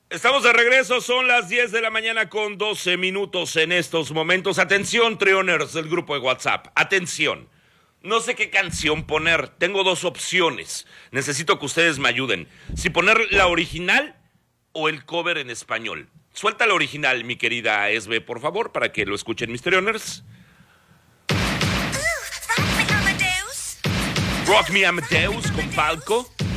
Estamos de regreso, son las 10 de la mañana con 12 minutos en estos momentos. Atención, Trioners del grupo de WhatsApp, atención. No sé qué canción poner, tengo dos opciones. Necesito que ustedes me ayuden. Si poner la original o el cover en español. Suelta la original, mi querida Esbe, por favor, para que lo escuchen mis Trioners. Rock Me Amadeus con Falco.